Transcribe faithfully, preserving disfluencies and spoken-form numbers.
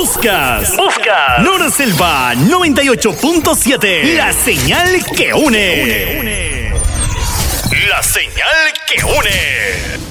Buscas. Buscas. Nora Selva noventa y ocho punto siete. La señal que une. une, une. La señal que une.